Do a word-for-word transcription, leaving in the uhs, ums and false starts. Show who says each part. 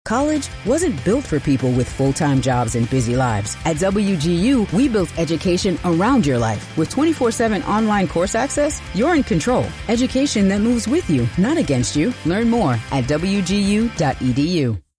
Speaker 1: College wasn't built for people with full-time jobs and busy lives. At W G U, we built education around your life. With twenty-four seven online course access, you're in control. Education that moves with you, not against you. Learn more at W G U dot E D U.